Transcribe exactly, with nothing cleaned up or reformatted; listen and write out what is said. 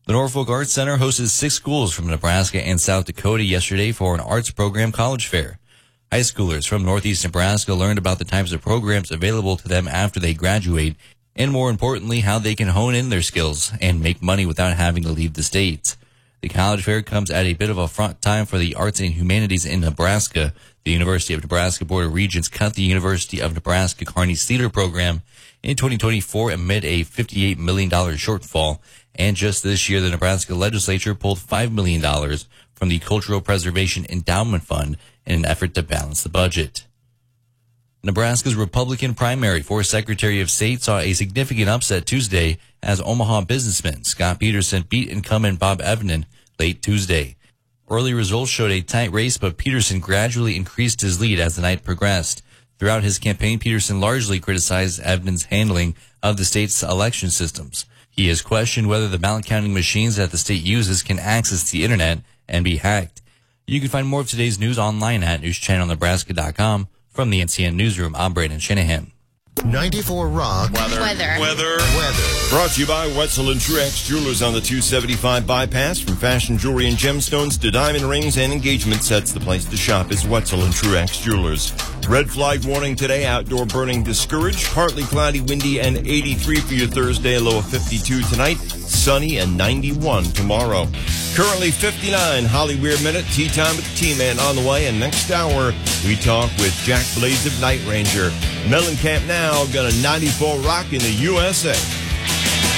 The Norfolk Arts Center hosted six schools from Nebraska and South Dakota yesterday for an arts program college fair. High schoolers from Northeast Nebraska learned about the types of programs available to them after they graduate, and more importantly, how they can hone in their skills and make money without having to leave the state. The college fair comes at a bit of a front time for the arts and humanities in Nebraska. The University of Nebraska Board of Regents cut the University of Nebraska Kearney's theater program in twenty twenty-four amid a fifty-eight million dollars shortfall. And just this year, the Nebraska legislature pulled five million dollars from the Cultural Preservation Endowment Fund in an effort to balance the budget. Nebraska's Republican primary for Secretary of State saw a significant upset Tuesday as Omaha businessman Scott Peterson beat incumbent Bob Evnen late Tuesday. Early results showed a tight race, but Peterson gradually increased his lead as the night progressed. Throughout his campaign, Peterson largely criticized Evnen's handling of the state's election systems. He has questioned whether the ballot counting machines that the state uses can access the internet and be hacked. You can find more of today's news online at news channel nebraska dot com. From the N C N Newsroom, I'm Brandon Shanahan. ninety-four Rock. Weather. Weather. Weather. Weather. Brought to you by Wetzel and Truex Jewelers on the two seventy-five bypass. From fashion jewelry and gemstones to diamond rings and engagement sets, the place to shop is Wetzel and Truex Jewelers. Red flag warning today, outdoor burning discouraged. Partly cloudy, windy, and eighty-three for your Thursday, a low of fifty-two tonight. Sunny and ninety-one tomorrow. Currently fifty-nine, Holly Weir Minute, Tea Time with the T-Man on the way. And next hour, we talk with Jack Blaze of Night Ranger. Mellencamp now got a ninety-four Rock in the U S A.